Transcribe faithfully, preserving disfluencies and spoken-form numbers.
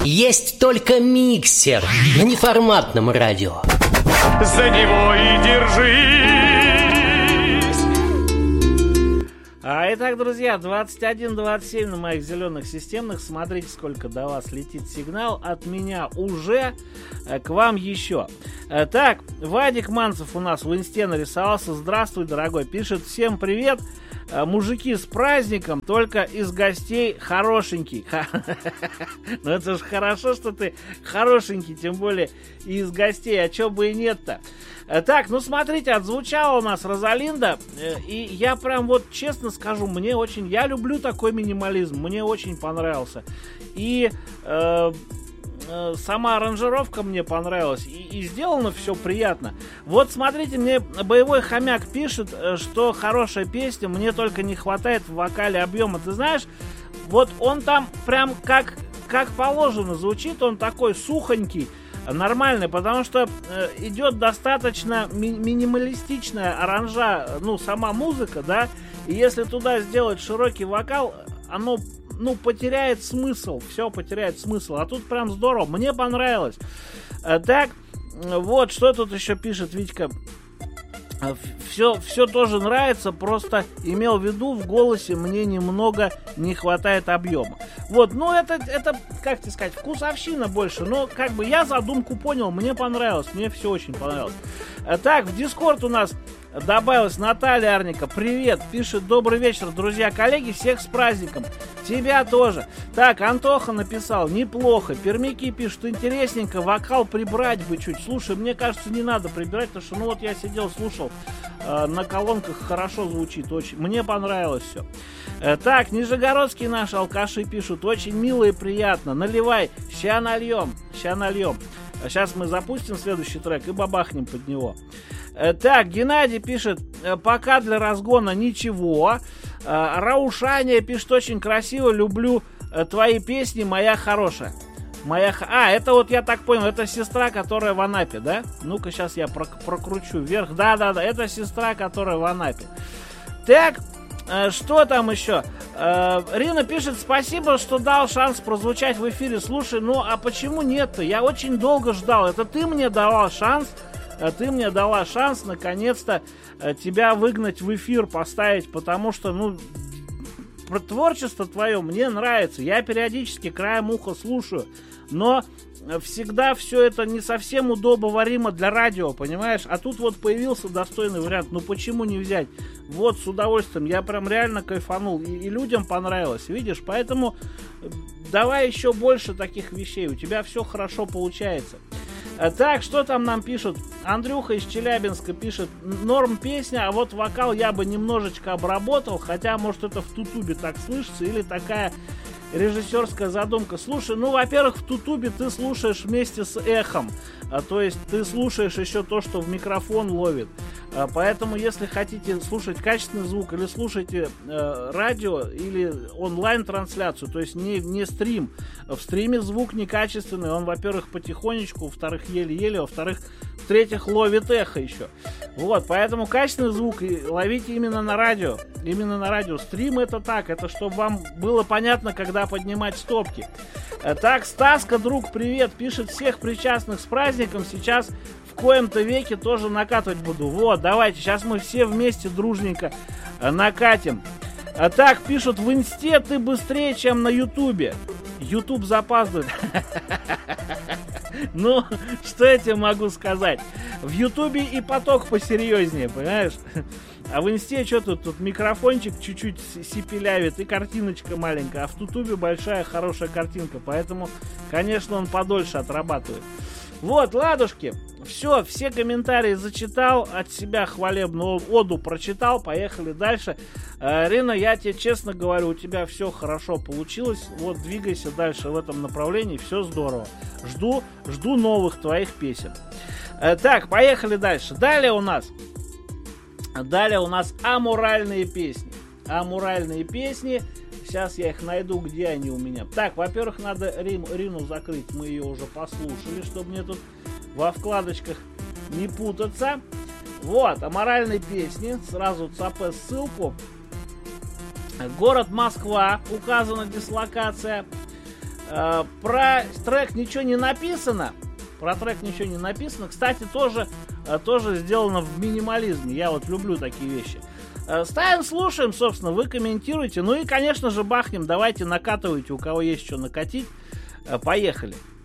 Есть только миксер на неформатном радио. За него и держись. А, итак, друзья, двадцать один двадцать семь на моих зеленых системных. Смотрите, сколько до вас летит сигнал. От меня уже, к вам еще. Так, Вадик Манцев у нас в инсте нарисовался. Здравствуй, дорогой. Пишет: всем привет. Мужики, с праздником, только из гостей хорошенький. Ну это же хорошо, что ты хорошенький, тем более и из гостей, а чё бы и нет-то. Так, ну смотрите, отзвучала у нас Розалинда, и я прям вот честно скажу, мне очень, я люблю такой минимализм, мне очень понравился. И... Э, сама аранжировка мне понравилась, и, и сделано все приятно. Вот смотрите, мне Боевой Хомяк пишет, что хорошая песня, мне только не хватает в вокале объема. Ты знаешь, вот он там прям как, как положено звучит, он такой сухонький, нормальный, потому что э, идет достаточно ми- минималистичная аранжа, ну, сама музыка, да, и если туда сделать широкий вокал, оно... ну, потеряет смысл, все потеряет смысл, а тут прям здорово, мне понравилось. Так, вот, что тут еще пишет Витька. Все, все тоже нравится, просто имел в виду, в голосе мне немного не хватает объема. Вот, ну это, это, как тебе сказать, вкусовщина больше, но как бы я задумку понял, мне понравилось, мне все очень понравилось. Так, в Дискорд у нас добавилась Наталья Арника. Привет, пишет: добрый вечер, друзья, коллеги, всех с праздником. Тебя тоже. Так, Антоха написал: неплохо. Пермяки пишут: интересненько, вокал прибрать бы чуть. Слушай, мне кажется, не надо прибирать, потому что, ну вот я сидел, слушал, э, на колонках хорошо звучит, очень. Мне понравилось все. Э, так, нижегородские наши алкаши пишут: очень мило и приятно. Наливай, ща нальем, ща нальем. Сейчас мы запустим следующий трек и бабахнем под него. Так, Геннадий пишет: пока для разгона ничего. Раушания пишет: очень красиво, люблю твои песни, моя хорошая. Моя... А, это вот я так понял, это сестра, которая в Анапе, да? Ну-ка, сейчас я прок- прокручу вверх. Да-да-да, это сестра, которая в Анапе. Так, что там еще? Рина пишет: спасибо, что дал шанс прозвучать в эфире. Слушай, ну а почему нет-то? Я очень долго ждал. Это ты мне давал шанс. Ты мне дала шанс наконец-то тебя выгнать в эфир, поставить, потому что, ну, творчество твое мне нравится. Я периодически краем уха слушаю, но всегда все это не совсем удобоваримо для радио, понимаешь? А тут вот появился достойный вариант, ну почему не взять? Вот, с удовольствием, я прям реально кайфанул, и, и людям понравилось, видишь? Поэтому давай еще больше таких вещей, у тебя все хорошо получается. Так, что там нам пишут? Андрюха из Челябинска пишет: норм песня, а вот вокал я бы немножечко обработал, хотя, может, это в Тутубе так слышится, или такая режиссерская задумка. Слушай, ну, во-первых, в Тутубе ты слушаешь вместе с эхом, а, то есть ты слушаешь еще то, что в микрофон ловит. А, поэтому, если хотите слушать качественный звук, или слушайте э, радио, или онлайн-трансляцию, то есть не, не стрим. В стриме звук некачественный, он, во-первых, потихонечку, во-вторых, еле-еле, во-вторых, в-третьих, ловит эхо еще. Вот, поэтому качественный звук ловите именно на радио. Именно на радио. Стрим это так, это чтобы вам было понятно, когда поднимать стопки. Так, Стаска, друг, привет, пишет: всех причастных с праздником, сейчас в коем-то веке тоже накатывать буду. Вот, давайте, сейчас мы все вместе дружненько накатим. Так, пишут в инсте: ты быстрее, чем на ютубе. Ютуб запаздывает. Ну, что я тебе могу сказать? В ютубе и поток посерьезнее, понимаешь? А в инсте что тут? Тут микрофончик чуть-чуть сипелявит и картиночка маленькая. А в тутубе большая хорошая картинка. Поэтому, конечно, он подольше отрабатывает. Вот, ладушки. Все, все комментарии зачитал. От себя хвалебную оду прочитал. Поехали дальше. э, Рина, я тебе честно говорю, у тебя все хорошо получилось. Вот, двигайся дальше в этом направлении. Все здорово. Жду, жду новых твоих песен. э, Так, поехали дальше. Далее у нас Далее у нас аморальные песни. Аморальные песни. Сейчас я их найду, где они у меня. Так, во-первых, надо Рим, Рину закрыть. Мы ее уже послушали, чтобы мне тут во вкладочках не путаться. Вот, аморальные песни. Сразу цапэ ссылку. Город Москва. Указана дислокация. Э, про трек ничего не написано. Про трек ничего не написано. Кстати, тоже, э, тоже сделано в минимализме. Я вот люблю такие вещи. Э, ставим, слушаем, собственно, вы комментируете. Ну и, конечно же, бахнем. Давайте накатывайте, у кого есть что накатить. Э, поехали.